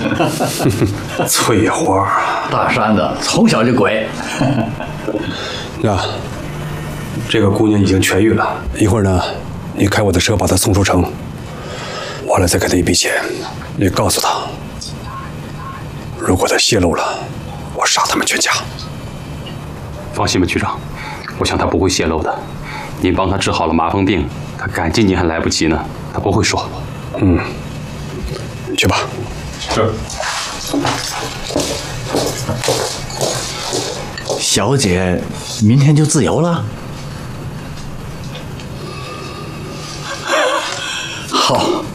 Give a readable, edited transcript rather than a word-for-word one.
翠花， 大山子从小就鬼。 那这个姑娘已经痊愈了，一会儿呢，你开我的车把她送出城，完了再给她一笔钱，你告诉她，如果她泄露了，我杀他们全家。 放心吧，局长，我想他不会泄露的。您帮他治好了麻风病，他感激您还来不及呢，他不会说。 去吧。 是。 小姐明天就自由了？好。